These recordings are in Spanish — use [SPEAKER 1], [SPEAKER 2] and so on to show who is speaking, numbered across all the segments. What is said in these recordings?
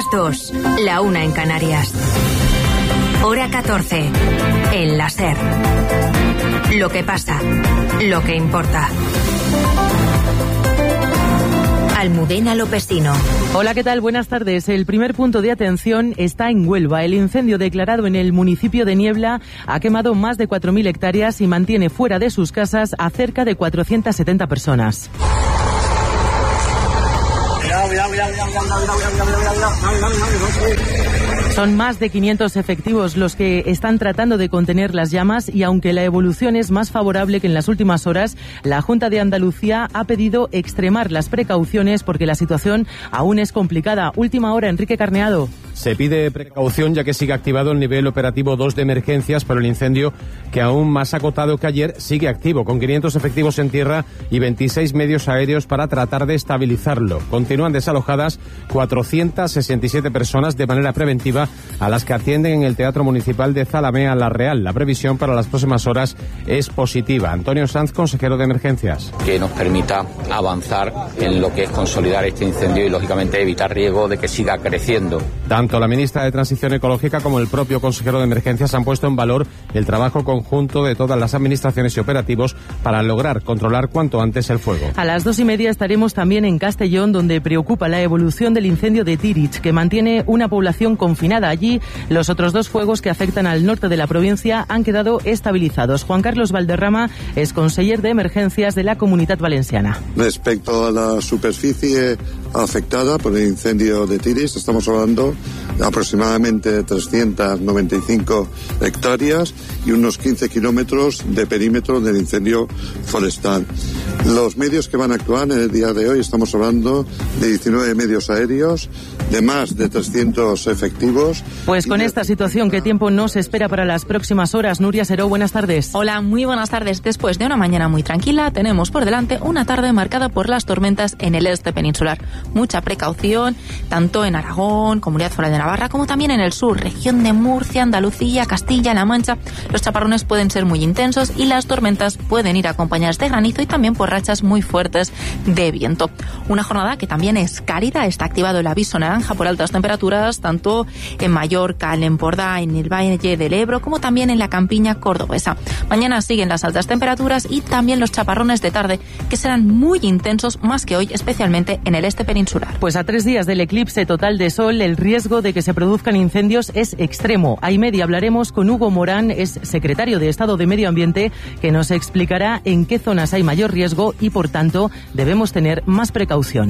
[SPEAKER 1] 2, la 1 en Canarias. Hora 14, en la SER. Lo que pasa, lo que importa. Almudena Lopesino.
[SPEAKER 2] Hola, ¿qué tal? Buenas tardes. El primer punto de atención está en Huelva. El incendio declarado en el municipio de Niebla ha quemado más de 4.000 hectáreas y mantiene fuera de sus casas a cerca de 470 personas. Son más de 500 efectivos los que están tratando de contener las llamas y aunque la evolución es más favorable que en las últimas horas, la Junta de Andalucía ha pedido extremar las precauciones porque la situación aún es complicada. Última hora, Enrique Carneado.
[SPEAKER 3] Se pide precaución ya que sigue activado el nivel operativo 2 de emergencias, pero el incendio, que aún más acotado que ayer, sigue activo, con 500 efectivos en tierra y 26 medios aéreos para tratar de estabilizarlo. Continúan desalojadas 467 personas de manera preventiva, a las que atienden en el Teatro Municipal de Zalamea La Real. La previsión para las próximas horas es positiva. Antonio Sanz, consejero de Emergencias.
[SPEAKER 4] Que nos permita avanzar en lo que es consolidar este incendio y, lógicamente, evitar riesgo de que siga creciendo.
[SPEAKER 3] Tanto la ministra de Transición Ecológica como el propio consejero de Emergencias han puesto en valor el trabajo conjunto de todas las administraciones y operativos para lograr controlar cuanto antes el fuego.
[SPEAKER 2] A las 2:30 estaremos también en Castellón, donde preocupa la evolución del incendio de Tirich, que mantiene una población confinada. Allí, los otros dos fuegos que afectan al norte de la provincia han quedado estabilizados. Juan Carlos Valderrama es conseller de Emergencias de la Comunitat Valenciana.
[SPEAKER 5] Respecto a la superficie afectada por el incendio de Tirich, estamos hablando de aproximadamente 395 hectáreas y unos 15 kilómetros de perímetro del incendio forestal. Los medios que van a actuar en el día de hoy, estamos hablando de 19 medios aéreos, de más de 300 efectivos.
[SPEAKER 2] Pues con esta situación, ¿qué tiempo nos espera para las próximas horas? Nuria Seró, buenas tardes.
[SPEAKER 6] Hola, muy buenas tardes. Después de una mañana muy tranquila, tenemos por delante una tarde marcada por las tormentas en el este peninsular. Mucha precaución, tanto en Aragón, Comunidad Foral de Navarra, como también en el sur, región de Murcia, Andalucía, Castilla-La Mancha. Los chaparrones pueden ser muy intensos y las tormentas pueden ir acompañadas de granizo y también por rachas muy fuertes de viento. Una jornada que también es cálida. Está activado el aviso naranja por altas temperaturas, tanto en Mallorca, en Empordà, en el Valle del Ebro, como también en la campiña cordobesa. Mañana siguen las altas temperaturas y también los chaparrones de tarde, que serán muy intensos más que hoy, especialmente en el este peninsular.
[SPEAKER 2] Pues a 3 días del eclipse total de sol, el riesgo de que se produzcan incendios es extremo. A y media hablaremos con Hugo Morán, es secretario de Estado de Medio Ambiente, que nos explicará en qué zonas hay mayor riesgo y, por tanto, debemos tener más precaución.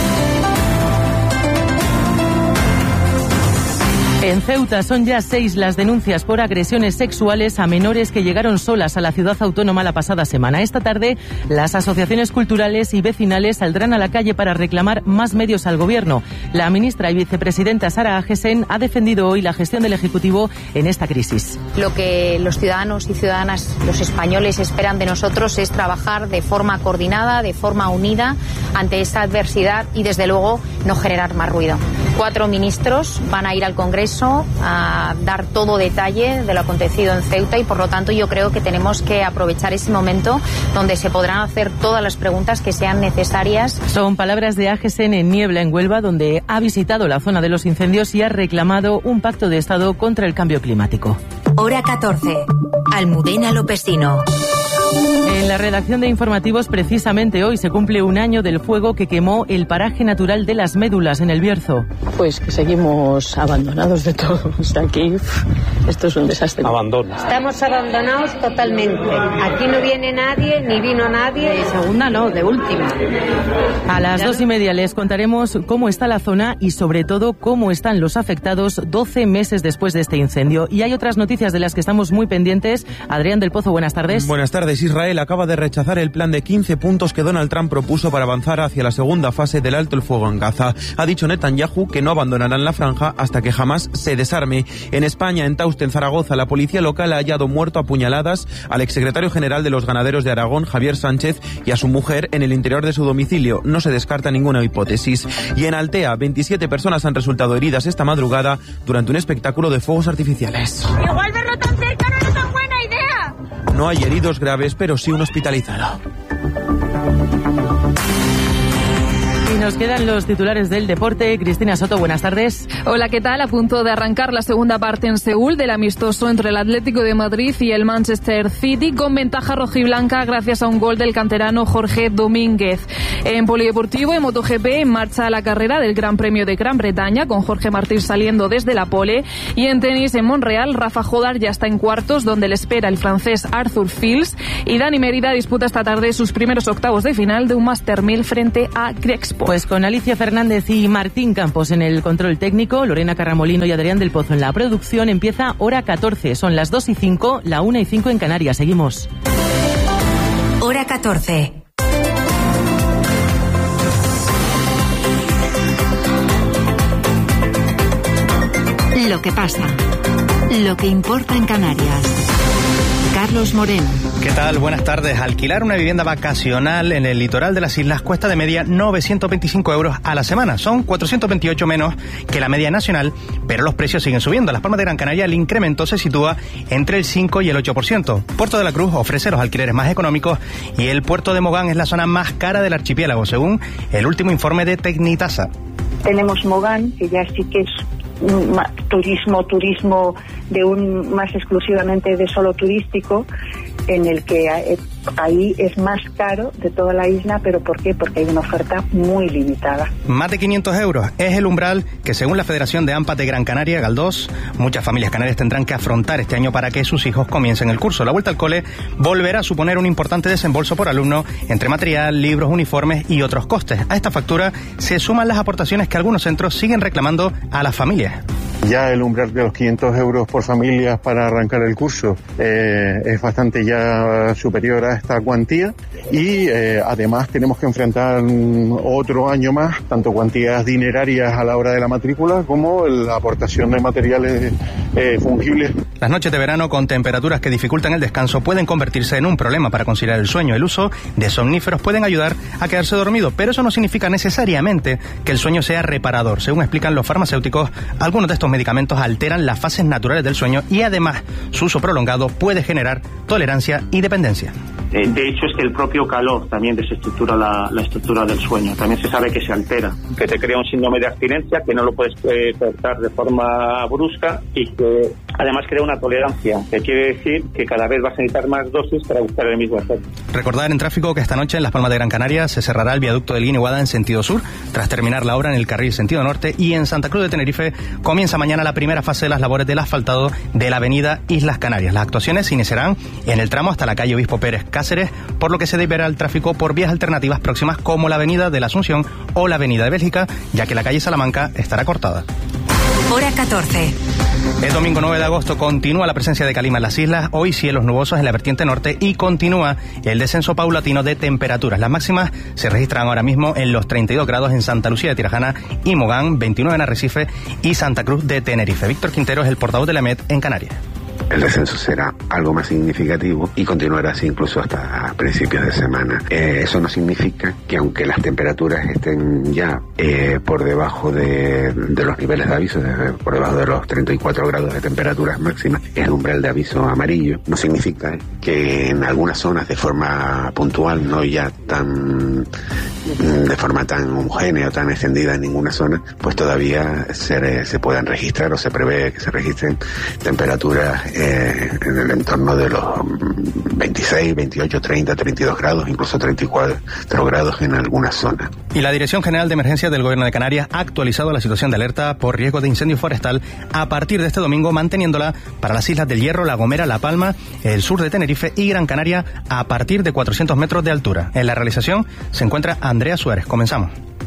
[SPEAKER 2] En Ceuta son ya 6 las denuncias por agresiones sexuales a menores que llegaron solas a la ciudad autónoma la pasada semana. Esta tarde, las asociaciones culturales y vecinales saldrán a la calle para reclamar más medios al gobierno. La ministra y vicepresidenta Sara Agesen ha defendido hoy la gestión del Ejecutivo en esta crisis.
[SPEAKER 7] Lo que los ciudadanos y ciudadanas, los españoles, esperan de nosotros es trabajar de forma coordinada, de forma unida ante esta adversidad y, desde luego, no generar más ruido. 4 ministros van a ir al Congreso a dar todo detalle de lo acontecido en Ceuta y, por lo tanto, yo creo que tenemos que aprovechar ese momento donde se podrán hacer todas las preguntas que sean necesarias.
[SPEAKER 2] Son palabras de Agesen en Niebla, en Huelva, donde ha visitado la zona de los incendios y ha reclamado un pacto de Estado contra el cambio climático.
[SPEAKER 1] Hora 14, Almudena Lopesino.
[SPEAKER 2] En la redacción de informativos, precisamente hoy se cumple un año del fuego que quemó el paraje natural de Las Médulas en el Bierzo.
[SPEAKER 8] Pues que seguimos abandonados de todos. Aquí esto es un desastre.
[SPEAKER 9] Abandono.
[SPEAKER 10] Estamos abandonados totalmente. Aquí no viene nadie, ni vino nadie.
[SPEAKER 8] De segunda no, de última.
[SPEAKER 2] A las 2:30 les contaremos cómo está la zona y, sobre todo, cómo están los afectados 12 meses después de este incendio. Y hay otras noticias de las que estamos muy pendientes. Adrián del Pozo, buenas tardes.
[SPEAKER 11] Buenas tardes. Israel acaba de rechazar el plan de 15 puntos que Donald Trump propuso para avanzar hacia la segunda fase del alto el fuego en Gaza. Ha dicho Netanyahu que no abandonarán la franja hasta que jamás se desarme. En España, en Tauste, en Zaragoza, la policía local ha hallado muerto a puñaladas al exsecretario general de los ganaderos de Aragón, Javier Sánchez, y a su mujer en el interior de su domicilio. No se descarta ninguna hipótesis. Y en Altea, 27 personas han resultado heridas esta madrugada durante un espectáculo de fuegos artificiales.
[SPEAKER 12] Igual verlo tan cerca no era tan buena idea.
[SPEAKER 11] No hay heridos graves, pero sí un hospitalizado.
[SPEAKER 2] Y nos quedan los titulares del deporte. Cristina Soto, buenas tardes.
[SPEAKER 9] Hola, ¿qué tal? A punto de arrancar la segunda parte en Seúl del amistoso entre el Atlético de Madrid y el Manchester City, con ventaja rojiblanca gracias a un gol del canterano Jorge Domínguez. En polideportivo, en MotoGP, en marcha la carrera del Gran Premio de Gran Bretaña, con Jorge Martín saliendo desde la pole. Y en tenis, en Montreal, Rafa Jodar ya está en cuartos, donde le espera el francés Arthur Fils. Y Dani Mérida disputa esta tarde sus primeros octavos de final de un Master 1000 frente a Grexpo.
[SPEAKER 2] Pues con Alicia Fernández y Martín Campos en el control técnico, Lorena Carramolino y Adrián del Pozo en la producción, empieza Hora 14. Son las 2:05, la 1:05 en Canarias. Seguimos.
[SPEAKER 1] Hora 14. Lo que pasa. Lo que importa en Canarias. Carlos Moreno.
[SPEAKER 13] ¿Qué tal? Buenas tardes. Alquilar una vivienda vacacional en el litoral de las islas cuesta de media 925 euros a la semana. Son 428 menos que la media nacional, pero los precios siguen subiendo. En Las Palmas de Gran Canaria el incremento se sitúa entre el 5 y el 8%. Puerto de la Cruz ofrece los alquileres más económicos y el puerto de Mogán es la zona más cara del archipiélago, según el último informe de Tecnitasa.
[SPEAKER 14] Tenemos Mogán, que ya sí que es turismo de más exclusivamente de solo turístico, en el que ahí es más caro de toda la isla. ¿Pero por qué? Porque hay una oferta muy limitada.
[SPEAKER 13] Más de 500 euros es el umbral que, según la Federación de AMPAs de Gran Canaria, Galdós, muchas familias canarias tendrán que afrontar este año para que sus hijos comiencen el curso. La vuelta al cole volverá a suponer un importante desembolso por alumno entre material, libros, uniformes y otros costes. A esta factura se suman las aportaciones que algunos centros siguen reclamando a las familias.
[SPEAKER 15] Ya el umbral de los 500 euros por familia para arrancar el curso es bastante ya superior a esta cuantía y además tenemos que enfrentar otro año más, tanto cuantías dinerarias a la hora de la matrícula como la aportación de materiales fungibles.
[SPEAKER 13] Las noches de verano con temperaturas que dificultan el descanso pueden convertirse en un problema para conciliar el sueño. El uso de somníferos pueden ayudar a quedarse dormido, pero eso no significa necesariamente que el sueño sea reparador. Según explican los farmacéuticos, algunos de estos medicamentos alteran las fases naturales del sueño y además su uso prolongado puede generar tolerancia y dependencia.
[SPEAKER 16] De hecho, es que el propio calor también desestructura la estructura del sueño. También se sabe que se altera. Que te crea un síndrome de abstinencia, que no lo puedes cortar de forma brusca y que además crea una tolerancia, que quiere decir que cada vez vas a necesitar más dosis para buscar el mismo efecto.
[SPEAKER 13] Recordar en tráfico que esta noche en Las Palmas de Gran Canaria se cerrará el viaducto del Guiniguada en sentido sur, tras terminar la obra en el carril sentido norte, y en Santa Cruz de Tenerife comienza mañana la primera fase de las labores del asfaltado de la avenida Islas Canarias. Las actuaciones se iniciarán en el tramo hasta la calle Obispo Pérez Cáceres, por lo que se deberá el tráfico por vías alternativas próximas como la avenida de la Asunción o la avenida de Bélgica, ya que la calle Salamanca estará cortada.
[SPEAKER 1] Hora 14.
[SPEAKER 13] El domingo 9 de agosto continúa la presencia de calima en las islas, hoy cielos nubosos en la vertiente norte y continúa el descenso paulatino de temperaturas. Las máximas se registran ahora mismo en los 32 grados en Santa Lucía de Tirajana y Mogán, 29 en Arrecife y Santa Cruz de Tenerife. Víctor Quintero es el portavoz de la EMET en Canarias.
[SPEAKER 17] El descenso será algo más significativo y continuará así incluso hasta principios de semana. Eso no significa que aunque las temperaturas estén ya por debajo de los niveles de aviso, por debajo de los 34 grados de temperaturas máximas, el umbral de aviso amarillo, no significa que en algunas zonas de forma puntual, no ya de forma tan homogénea o tan extendida en ninguna zona, pues todavía se puedan registrar o se prevé que se registren temperaturas en el entorno de los 26, 28, 30, 32 grados, incluso 34 grados en algunas zonas.
[SPEAKER 13] Y la Dirección General de Emergencias del Gobierno de Canarias ha actualizado la situación de alerta por riesgo de incendio forestal a partir de este domingo, manteniéndola para las Islas del Hierro, La Gomera, La Palma, el sur de Tenerife y Gran Canaria a partir de 400 metros de altura. En la realización se encuentra Andrea Suárez. Comenzamos.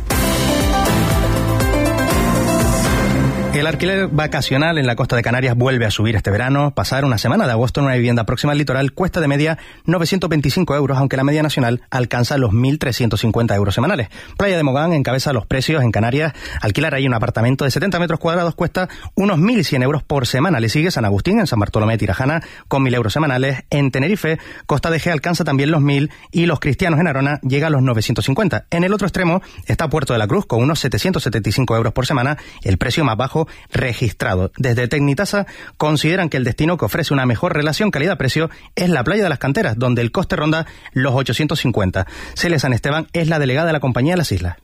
[SPEAKER 13] El alquiler vacacional en la costa de Canarias vuelve a subir este verano. Pasar una semana de agosto en una vivienda próxima al litoral cuesta de media 925 euros, aunque la media nacional alcanza los 1.350 euros semanales. Playa de Mogán encabeza los precios en Canarias. Alquilar ahí un apartamento de 70 metros cuadrados cuesta unos 1.100 euros por semana. Le sigue San Agustín en San Bartolomé de Tirajana con 1.000 euros semanales. En Tenerife, Costa de Gea alcanza también los 1.000 y Los Cristianos en Arona llega a los 950. En el otro extremo está Puerto de la Cruz con unos 775 euros por semana, el precio más bajo registrado. Desde Tecnitasa consideran que el destino que ofrece una mejor relación calidad-precio es la Playa de las Canteras, donde el coste ronda los 850. Celia San Esteban es la delegada de la Compañía de las Islas.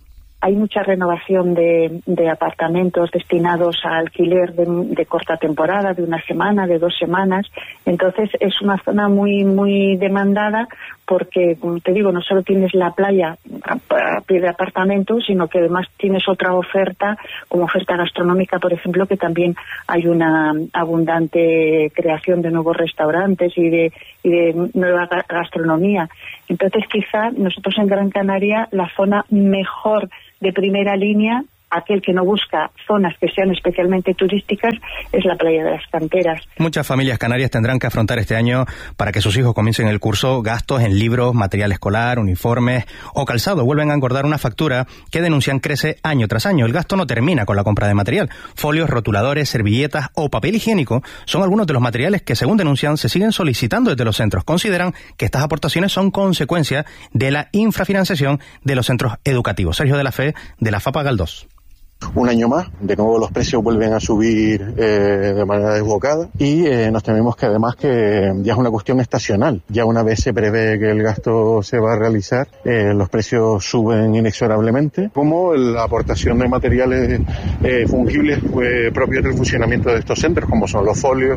[SPEAKER 14] hay mucha renovación de apartamentos destinados a alquiler de corta temporada, de una semana, de 2 semanas. Entonces es una zona muy, muy demandada porque, como te digo, no solo tienes la playa a pie de apartamento, sino que además tienes otra oferta, como oferta gastronómica, por ejemplo, que también hay una abundante creación de nuevos restaurantes y de nueva gastronomía. Entonces, quizá nosotros en Gran Canaria, la zona mejor de primera línea, aquel que no busca zonas que sean especialmente turísticas, es la playa de las Canteras.
[SPEAKER 13] Muchas familias canarias tendrán que afrontar este año, para que sus hijos comiencen el curso, gastos en libros, material escolar, uniformes o calzado. Vuelven a engordar una factura que denuncian crece año tras año. El gasto no termina con la compra de material. Folios, rotuladores, servilletas o papel higiénico son algunos de los materiales que, según denuncian, se siguen solicitando desde los centros. Consideran que estas aportaciones son consecuencia de la infrafinanciación de los centros educativos. Sergio de la Fe, de la FAPA Galdós.
[SPEAKER 15] Un año más, de nuevo los precios vuelven a subir de manera desbocada y nos tememos que además que ya es una cuestión estacional. Ya una vez se prevé que el gasto se va a realizar, los precios suben inexorablemente, como la aportación de materiales fungibles propios del funcionamiento de estos centros, como son los folios,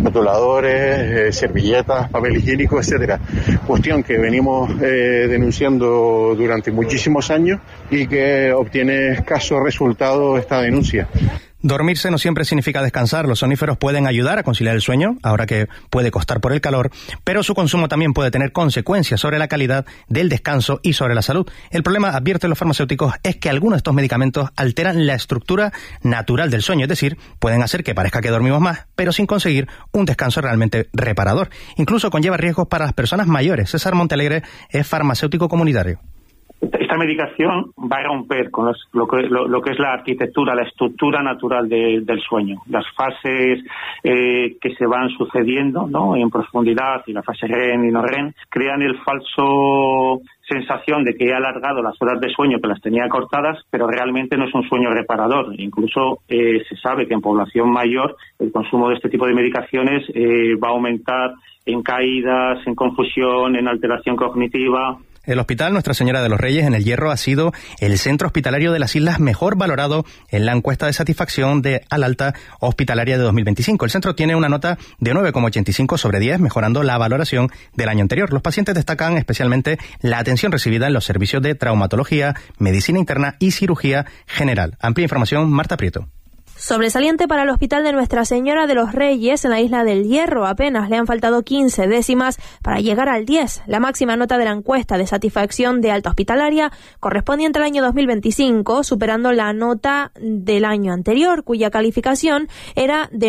[SPEAKER 15] rotuladores, servilletas, papel higiénico, etcétera. Cuestión que venimos denunciando durante muchísimos años y que obtiene escasos resultados esta denuncia.
[SPEAKER 13] Dormirse no siempre significa descansar. Los soníferos pueden ayudar a conciliar el sueño, ahora que puede costar por el calor, pero su consumo también puede tener consecuencias sobre la calidad del descanso y sobre la salud. El problema, advierten los farmacéuticos, es que algunos de estos medicamentos alteran la estructura natural del sueño, es decir, pueden hacer que parezca que dormimos más, pero sin conseguir un descanso realmente reparador. Incluso conlleva riesgos para las personas mayores. César Montealegre es farmacéutico comunitario.
[SPEAKER 16] Esta medicación va a romper con lo que es la arquitectura, la estructura natural del sueño. Las fases que se van sucediendo, ¿no?, en profundidad, y la fase REM y no REM, crean el falso sensación de que he alargado las horas de sueño, que las tenía cortadas, pero realmente no es un sueño reparador. Incluso se sabe que en población mayor el consumo de este tipo de medicaciones va a aumentar en caídas, en confusión, en alteración cognitiva.
[SPEAKER 13] El Hospital Nuestra Señora de los Reyes en El Hierro ha sido el centro hospitalario de las islas mejor valorado en la encuesta de satisfacción de Alalta Hospitalaria de 2025. El centro tiene una nota de 9,85 sobre 10, mejorando la valoración del año anterior. Los pacientes destacan especialmente la atención recibida en los servicios de traumatología, medicina interna y cirugía general. Amplia información, Marta Prieto.
[SPEAKER 18] Sobresaliente para el Hospital de Nuestra Señora de los Reyes en la isla del Hierro. Apenas le han faltado 15 décimas para llegar al 10. La máxima nota de la encuesta de satisfacción de alta hospitalaria correspondiente al año 2025, superando la nota del año anterior, cuya calificación era de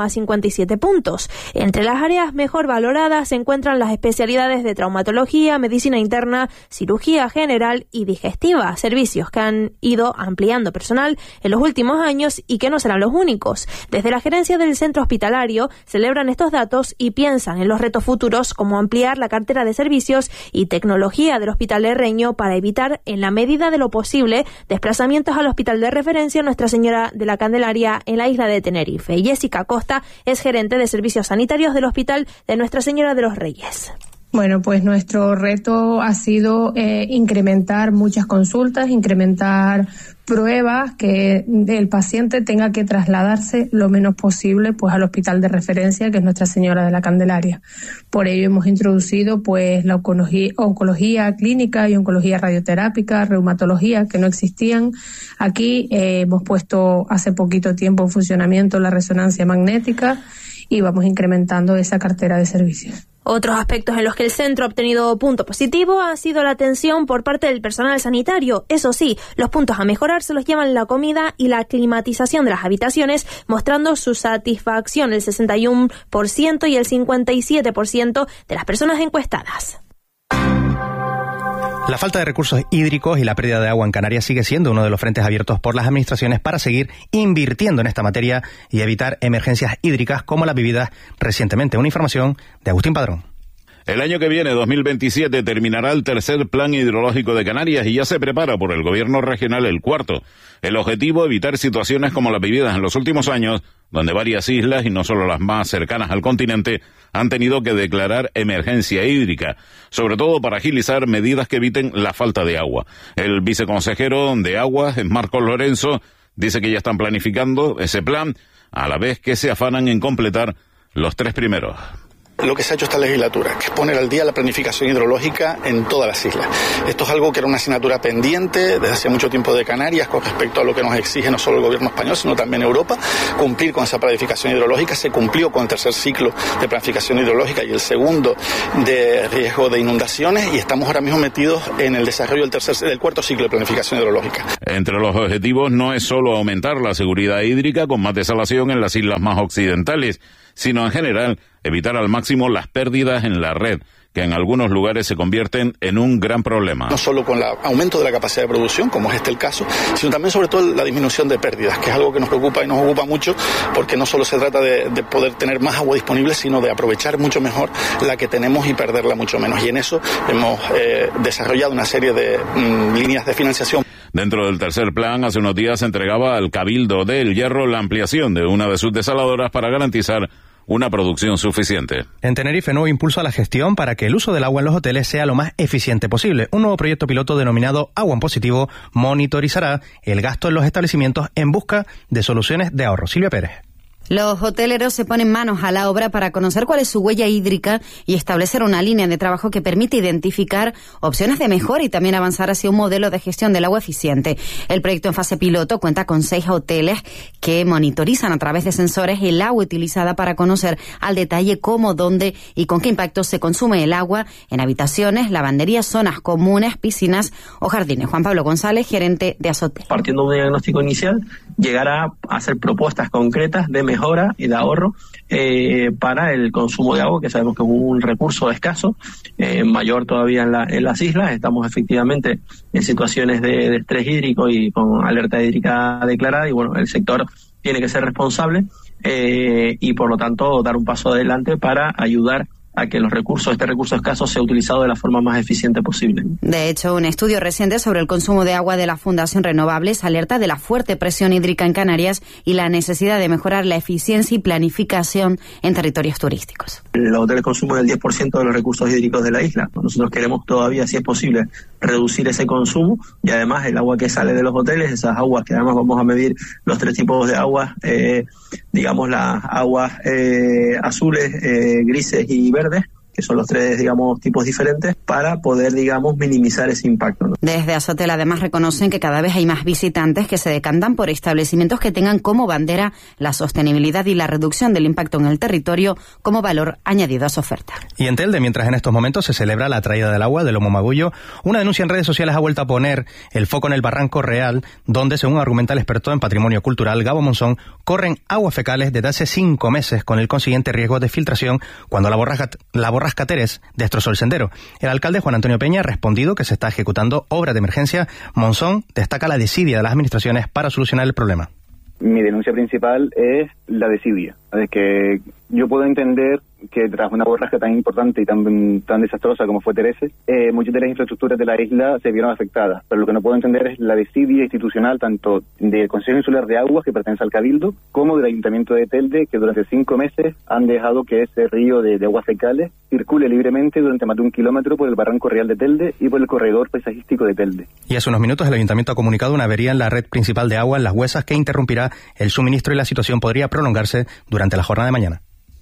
[SPEAKER 18] 9,57 puntos. Entre las áreas mejor valoradas se encuentran las especialidades de traumatología, medicina interna, cirugía general y digestiva, servicios que han ido ampliando personal en los últimos años y que no serán los únicos. Desde la gerencia del centro hospitalario celebran estos datos y piensan en los retos futuros, como ampliar la cartera de servicios y tecnología del Hospital de Reño para evitar, en la medida de lo posible, desplazamientos al hospital de referencia Nuestra Señora de la Candelaria en la isla de Tenerife. Jessica Costa es gerente de servicios sanitarios del Hospital de Nuestra Señora de los Reyes.
[SPEAKER 19] Bueno, pues nuestro reto ha sido incrementar muchas consultas, incrementar pruebas, que el paciente tenga que trasladarse lo menos posible pues al hospital de referencia, que es Nuestra Señora de la Candelaria. Por ello hemos introducido pues la oncología clínica y oncología radioterápica, reumatología, que no existían. Aquí hemos puesto hace poquito tiempo en funcionamiento la resonancia magnética y vamos incrementando esa cartera de servicios.
[SPEAKER 18] Otros aspectos en los que el centro ha obtenido punto positivo ha sido la atención por parte del personal sanitario. Eso sí, los puntos a mejorar se los llevan la comida y la climatización de las habitaciones, mostrando su satisfacción el 61% y el 57% de las personas encuestadas.
[SPEAKER 13] La falta de recursos hídricos y la pérdida de agua en Canarias sigue siendo uno de los frentes abiertos por las administraciones para seguir invirtiendo en esta materia y evitar emergencias hídricas como las vividas recientemente. Una información de Agustín Padrón.
[SPEAKER 20] El año que viene, 2027, terminará el tercer plan hidrológico de Canarias y ya se prepara por el gobierno regional el cuarto. El objetivo, evitar situaciones como las vividas en los últimos años, donde varias islas, y no solo las más cercanas al continente, han tenido que declarar emergencia hídrica, sobre todo para agilizar medidas que eviten la falta de agua. El viceconsejero de Aguas, Marcos Lorenzo, dice que ya están planificando ese plan, a la vez que se afanan en completar los 3 primeros.
[SPEAKER 21] Lo que se ha hecho esta legislatura, que es poner al día la planificación hidrológica en todas las islas. Esto es algo que era una asignatura pendiente desde hace mucho tiempo de Canarias con respecto a lo que nos exige no solo el gobierno español, sino también Europa, cumplir con esa planificación hidrológica. Se cumplió con el tercer ciclo de planificación hidrológica y el segundo de riesgo de inundaciones, y estamos ahora mismo metidos en el desarrollo del cuarto ciclo de planificación hidrológica.
[SPEAKER 20] Entre los objetivos no es solo aumentar la seguridad hídrica con más desalación en las islas más occidentales, sino en general evitar al máximo las pérdidas en la red, que en algunos lugares se convierten en un gran problema.
[SPEAKER 21] No solo con el aumento de la capacidad de producción, como es el caso, sino también sobre todo la disminución de pérdidas, que es algo que nos preocupa y nos ocupa mucho, porque no solo se trata de poder tener más agua disponible, sino de aprovechar mucho mejor la que tenemos y perderla mucho menos. Y en eso hemos desarrollado una serie de líneas de financiación.
[SPEAKER 20] Dentro del tercer plan, hace unos días se entregaba al Cabildo de El Hierro la ampliación de una de sus desaladoras para garantizar una producción suficiente.
[SPEAKER 13] En Tenerife, nuevo impulso a la gestión para que el uso del agua en los hoteles sea lo más eficiente posible. Un nuevo proyecto piloto denominado Agua en Positivo monitorizará el gasto en los establecimientos en busca de soluciones de ahorro. Silvia Pérez.
[SPEAKER 22] Los hoteleros se ponen manos a la obra para conocer cuál es su huella hídrica y establecer una línea de trabajo que permite identificar opciones de mejora y también avanzar hacia un modelo de gestión del agua eficiente. El proyecto en fase piloto cuenta con 6 hoteles que monitorizan a través de sensores el agua utilizada para conocer al detalle cómo, dónde y con qué impacto se consume el agua en habitaciones, lavanderías, zonas comunes, piscinas o jardines. Juan Pablo González, gerente de Azotel.
[SPEAKER 23] Partiendo de un diagnóstico inicial, llegar a hacer propuestas concretas de mejora y de ahorro para el consumo de agua, que sabemos que es un recurso escaso, mayor todavía en las islas. Estamos efectivamente en situaciones de estrés hídrico y con alerta hídrica declarada, y bueno, el sector tiene que ser responsable y por lo tanto dar un paso adelante para ayudar a que este recurso escaso sea utilizado de la forma más eficiente posible.
[SPEAKER 22] De hecho, un estudio reciente sobre el consumo de agua de la Fundación Renovables alerta de la fuerte presión hídrica en Canarias y la necesidad de mejorar la eficiencia y planificación en territorios turísticos.
[SPEAKER 23] Los hoteles consumen el 10% de los recursos hídricos de la isla. Nosotros queremos todavía, si es posible, reducir ese consumo, y además el agua que sale de los hoteles, esas aguas que además vamos a medir los 3 tipos de aguas, digamos las aguas azules, grises y verdes, que son los 3, digamos, tipos diferentes, para poder, digamos, minimizar ese impacto, ¿no?
[SPEAKER 22] Desde Azotel además reconocen que cada vez hay más visitantes que se decantan por establecimientos que tengan como bandera la sostenibilidad y la reducción del impacto en el territorio como valor añadido a su oferta.
[SPEAKER 13] Y en Telde, mientras en estos momentos se celebra la traída del agua del Lomo Magullo, una denuncia en redes sociales ha vuelto a poner el foco en el Barranco Real, donde, según argumenta el experto en patrimonio cultural Gabo Monzón, corren aguas fecales desde hace 5 meses con el consiguiente riesgo de filtración cuando la borrasca Teres destrozó el sendero. El alcalde Juan Antonio Peña ha respondido que se está ejecutando obras de emergencia. Monzón destaca la desidia de las administraciones para solucionar el problema.
[SPEAKER 24] Mi denuncia principal es la desidia. Es que yo puedo entender que tras una borrasca tan importante y tan desastrosa como fue Terese, muchas de las infraestructuras de la isla se vieron afectadas, pero lo que no puedo entender es la desidia institucional tanto del Consejo Insular de Aguas, que pertenece al Cabildo, como del Ayuntamiento de Telde, que durante 5 meses han dejado que ese río de aguas fecales circule libremente durante más de 1 kilómetro por el Barranco Real de Telde y por el corredor paisajístico de Telde.
[SPEAKER 13] Y hace unos minutos el Ayuntamiento ha comunicado una avería en la red principal de agua en Las Huesas que interrumpirá el suministro, y la situación podría prolongarse durante la jornada de mañana.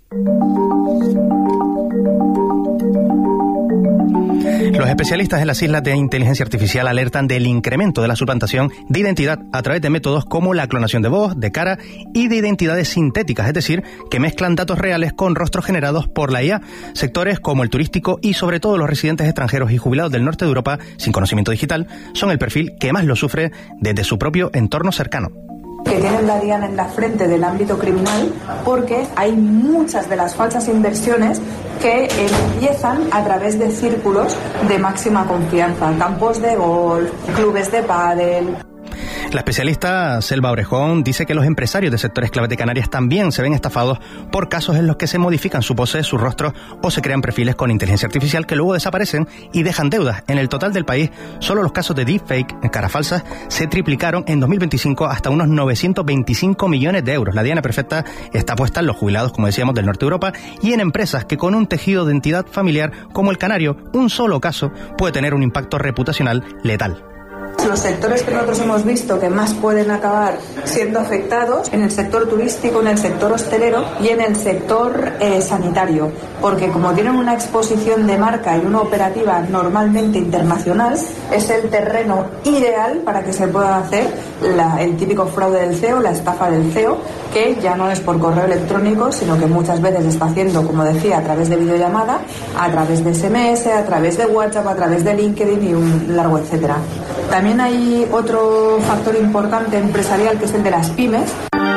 [SPEAKER 13] Los especialistas en las islas de inteligencia artificial alertan del incremento de la suplantación de identidad a través de métodos como la clonación de voz, de cara y de identidades sintéticas, es decir, que mezclan datos reales con rostros generados por la IA. Sectores como el turístico y sobre todo los residentes extranjeros y jubilados del norte de Europa sin conocimiento digital son el perfil que más lo sufre desde su propio entorno cercano.
[SPEAKER 25] Que tienen la diana en la frente del ámbito criminal, porque hay muchas de las falsas inversiones que empiezan a través de círculos de máxima confianza, campos de golf, clubes de pádel.
[SPEAKER 13] La especialista Selva Orejón dice que los empresarios de sectores clave de Canarias también se ven estafados por casos en los que se modifican su pose, su rostro o se crean perfiles con inteligencia artificial que luego desaparecen y dejan deudas. En el total del país, solo los casos de deepfake, caras falsas, se triplicaron en 2025 hasta unos 925 millones de euros. La diana perfecta está puesta en los jubilados, como decíamos, del norte de Europa y en empresas que con un tejido de entidad familiar como el canario, un solo caso puede tener un impacto reputacional letal.
[SPEAKER 25] Los sectores que nosotros hemos visto que más pueden acabar siendo afectados en el sector turístico, en el sector hostelero y en el sector sanitario, porque como tienen una exposición de marca y una operativa normalmente internacional, es el terreno ideal para que se pueda hacer el típico fraude del CEO, la estafa del CEO, que ya no es por correo electrónico, sino que muchas veces se está haciendo, como decía, a través de videollamada, a través de SMS, a través de WhatsApp, a través de LinkedIn y un largo etcétera. También hay otro factor importante empresarial que es el de las pymes.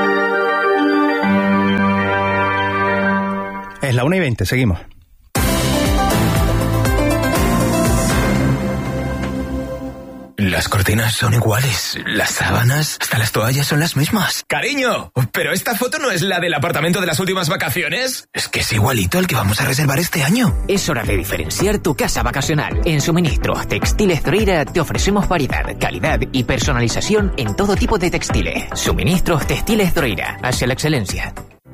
[SPEAKER 13] Es la 1:20, seguimos.
[SPEAKER 3] Las cortinas son iguales, las sábanas, hasta las toallas son las mismas. ¡Cariño! ¿Pero esta foto no es la del apartamento de las últimas vacaciones? Es que es igualito al que vamos a reservar este año.
[SPEAKER 4] Es hora de diferenciar tu casa vacacional. En Suministros Textiles Droira te ofrecemos variedad, calidad y personalización en todo tipo de textiles. Suministros Textiles Droira, hacia la excelencia.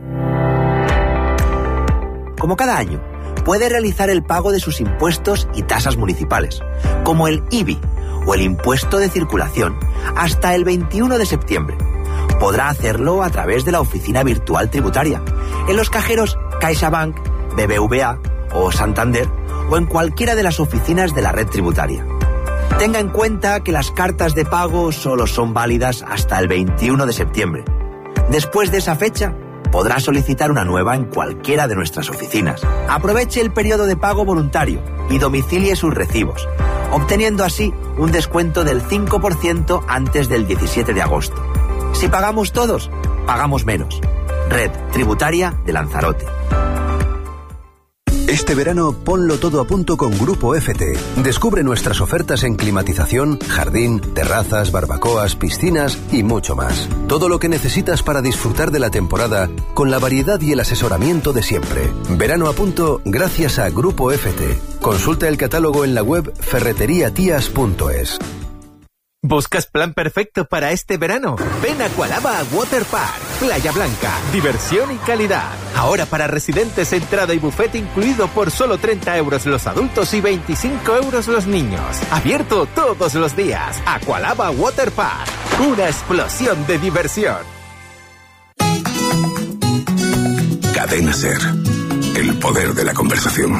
[SPEAKER 5] Como cada año, puede realizar el pago de sus impuestos y tasas municipales, como el IBI, o el impuesto de circulación, hasta el 21 de septiembre. Podrá hacerlo a través de la oficina virtual tributaria, en los cajeros CaixaBank, BBVA o Santander, o en cualquiera de las oficinas de la red tributaria. Tenga en cuenta que las cartas de pago solo son válidas hasta el 21 de septiembre. Después de esa fecha, podrá solicitar una nueva en cualquiera de nuestras oficinas. Aproveche el periodo de pago voluntario y domicilie sus recibos, obteniendo así un descuento del 5% antes del 17 de agosto. Si pagamos todos, pagamos menos. Red Tributaria de Lanzarote.
[SPEAKER 6] Este verano ponlo todo a punto con Grupo FT. Descubre nuestras ofertas en climatización, jardín, terrazas, barbacoas, piscinas y mucho más. Todo lo que necesitas para disfrutar de la temporada con la variedad y el asesoramiento de siempre. Verano a punto gracias a Grupo FT. Consulta el catálogo en la web ferreteriatias.es.
[SPEAKER 7] ¿Buscas plan perfecto para este verano? Ven a Aqualaba Water Park, Playa Blanca, diversión y calidad. Ahora para residentes, entrada y buffet incluido por solo 30 euros los adultos y 25 euros los niños. Abierto todos los días. Aqualaba Water Park, una explosión de diversión.
[SPEAKER 26] Cadena SER, el poder de la conversación.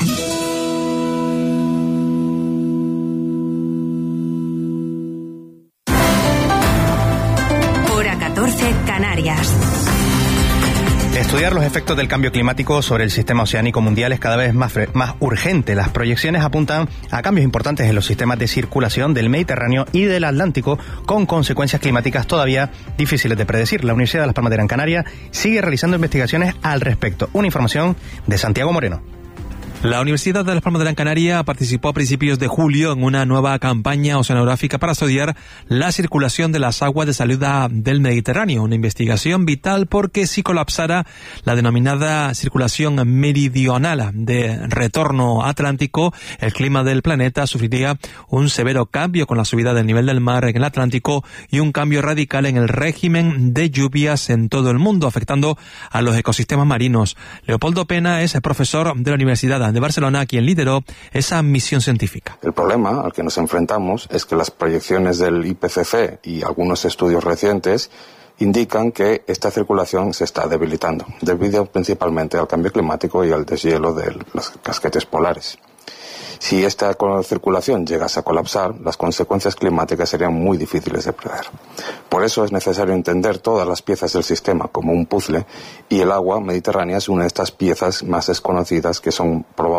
[SPEAKER 1] Canarias.
[SPEAKER 13] Estudiar los efectos del cambio climático sobre el sistema oceánico mundial es cada vez más urgente. Las proyecciones apuntan a cambios importantes en los sistemas de circulación del Mediterráneo y del Atlántico, con consecuencias climáticas todavía difíciles de predecir. La Universidad de Las Palmas de Gran Canaria sigue realizando investigaciones al respecto. Una información de Santiago Moreno.
[SPEAKER 27] La Universidad de Las Palmas de Gran Canaria participó a principios de julio en una nueva campaña oceanográfica para estudiar la circulación de las aguas de salida del Mediterráneo, una investigación vital porque si colapsara la denominada circulación meridional de retorno atlántico, el clima del planeta sufriría un severo cambio con la subida del nivel del mar en el Atlántico y un cambio radical en el régimen de lluvias en todo el mundo, afectando a los ecosistemas marinos. Leopoldo Pena es el profesor de la Universidad de Barcelona, quien lideró esa misión científica.
[SPEAKER 28] El problema al que nos enfrentamos es que las proyecciones del IPCC y algunos estudios recientes indican que esta circulación se está debilitando, debido principalmente al cambio climático y al deshielo de los casquetes polares. Si esta circulación llegase a colapsar, las consecuencias climáticas serían muy difíciles de prever. Por eso es necesario entender todas las piezas del sistema como un puzzle, y el agua mediterránea es una de estas piezas más desconocidas que son probablemente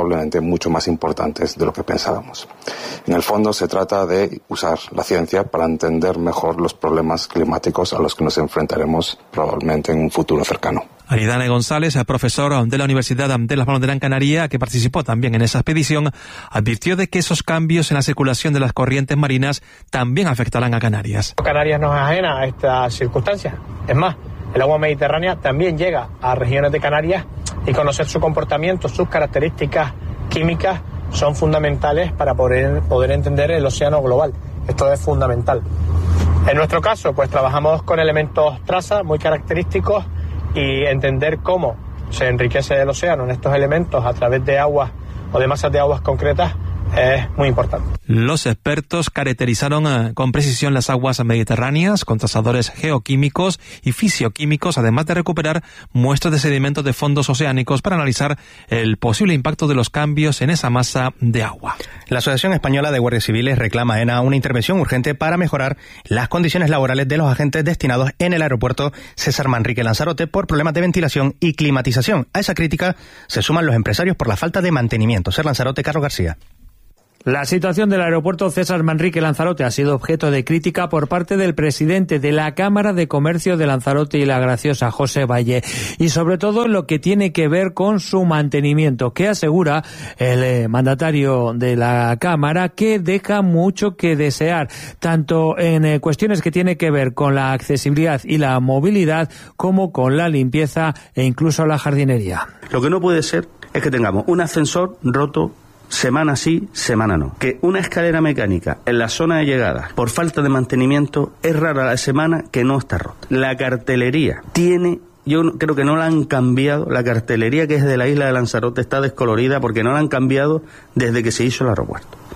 [SPEAKER 28] probablemente mucho más importantes de lo que pensábamos. En el fondo se trata de usar la ciencia para entender mejor los problemas climáticos a los que nos enfrentaremos probablemente en un futuro cercano.
[SPEAKER 27] Aridane González, profesor de la Universidad de Las Palmas de Gran Canaria, que participó también en esa expedición, advirtió de que esos cambios en la circulación de las corrientes marinas también afectarán a Canarias.
[SPEAKER 2] Canarias no es ajena a estas circunstancias. Es más, el agua mediterránea también llega a regiones de Canarias y conocer su comportamiento, sus características químicas son fundamentales para poder entender el océano global. Esto es fundamental. En nuestro caso, pues trabajamos con elementos traza muy característicos y entender cómo se enriquece el océano en estos elementos a través de aguas o de masas de aguas concretas es muy importante.
[SPEAKER 27] Los expertos caracterizaron con precisión las aguas mediterráneas con trazadores geoquímicos y fisioquímicos, además de recuperar muestras de sedimentos de fondos oceánicos para analizar el posible impacto de los cambios en esa masa de agua.
[SPEAKER 13] La Asociación Española de Guardias Civiles reclama a ENA una intervención urgente para mejorar las condiciones laborales de los agentes destinados en el aeropuerto César Manrique Lanzarote por problemas de ventilación y climatización. A esa crítica se suman los empresarios por la falta de mantenimiento. Ser Lanzarote, Carlos García.
[SPEAKER 8] La situación del aeropuerto César Manrique Lanzarote ha sido objeto de crítica por parte del presidente de la Cámara de Comercio de Lanzarote y La Graciosa, José Valle, y sobre todo lo que tiene que ver con su mantenimiento, que asegura el mandatario de la Cámara que deja mucho que desear, tanto en cuestiones que tiene que ver con la accesibilidad y la movilidad, como con la limpieza e incluso la jardinería.
[SPEAKER 9] Lo que no puede ser es que tengamos un ascensor roto semana sí, semana no. Que una escalera mecánica en la zona de llegada, por falta de mantenimiento, es rara la semana que no está rota. La cartelería yo creo que no la han cambiado. La cartelería que es de la isla de Lanzarote está descolorida porque no la han cambiado desde que se hizo el aeropuerto.